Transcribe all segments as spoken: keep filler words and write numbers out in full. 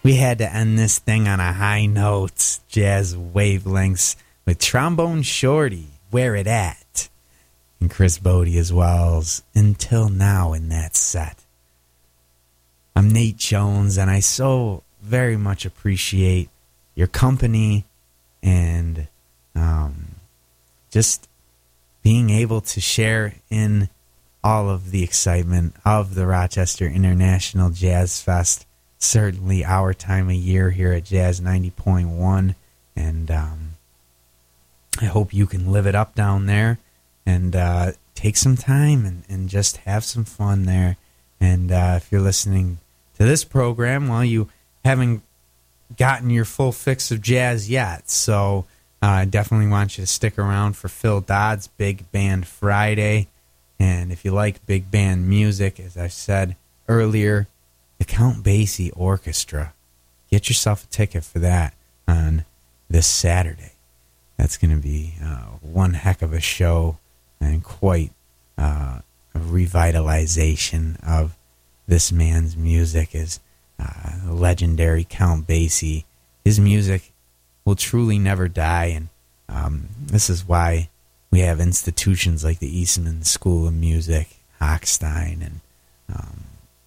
We had to end this thing on a high note. Jazz Wavelengths with Trombone Shorty, Where It At? And Chris Bodie as well as Until Now in that set. I'm Nate Jones, and I so very much appreciate your company and um, just being able to share in all of the excitement of the Rochester International Jazz Fest. Certainly our time of year here at Jazz ninety point one, and um, I hope you can live it up down there and uh, take some time and, and just have some fun there. And uh, if you're listening to this program, well, you haven't gotten your full fix of jazz yet, so uh, I definitely want you to stick around for Phil Dodd's Big Band Friday. And if you like big band music, as I said earlier, the Count Basie Orchestra. Get yourself a ticket for that on this Saturday. That's going to be uh, one heck of a show and quite uh, a revitalization of this man's music. As uh, the legendary Count Basie, his music will truly never die, and um, this is why we have institutions like the Eastman School of Music, Hochstein, and um,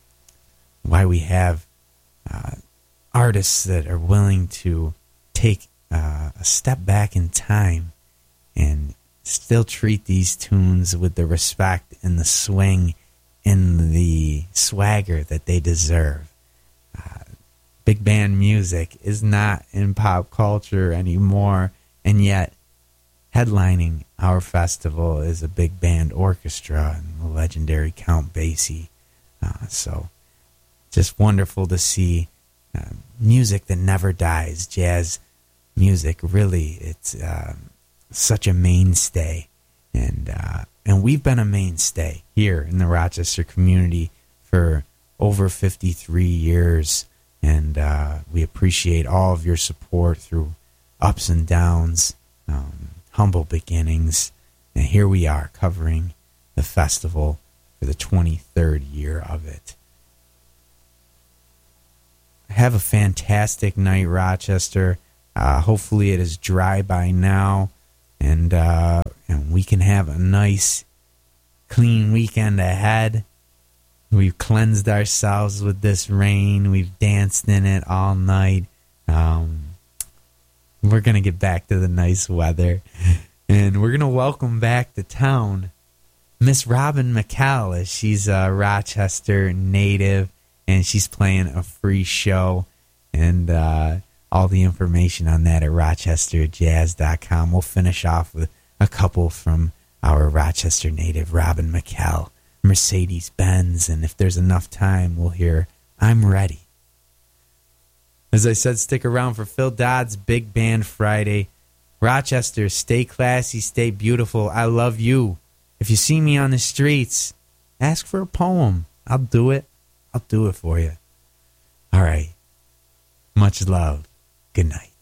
why we have uh, artists that are willing to take uh, a step back in time and still treat these tunes with the respect and the swing and the swagger that they deserve. Uh, big band music is not in pop culture anymore, and yet headlining our festival is a big band orchestra and the legendary Count Basie. Uh, so just wonderful to see uh, music that never dies. Jazz music, really, it's uh, such a mainstay. And uh, and we've been a mainstay here in the Rochester community for over fifty-three years. And uh, we appreciate all of your support through ups and downs, um, humble beginnings. And here we are covering the festival for the twenty-third year of it. Have a fantastic night, Rochester. Uh, hopefully it is dry by now, and uh, and we can have a nice, clean weekend ahead. We've cleansed ourselves with this rain. We've danced in it all night. Um, we're going to get back to the nice weather, and we're going to welcome back to town Miss Robin McCall. She's a Rochester native, and she's playing a free show, and uh, all the information on that at rochester jazz dot com. We'll finish off with a couple from our Rochester native, Robin McCall, Mercedes-Benz, and if there's enough time, we'll hear I'm Ready. As I said, stick around for Phil Dodd's Big Band Friday. Rochester, stay classy, stay beautiful. I love you. If you see me on the streets, ask for a poem. I'll do it. I'll do it for you. All right. Much love. Good night.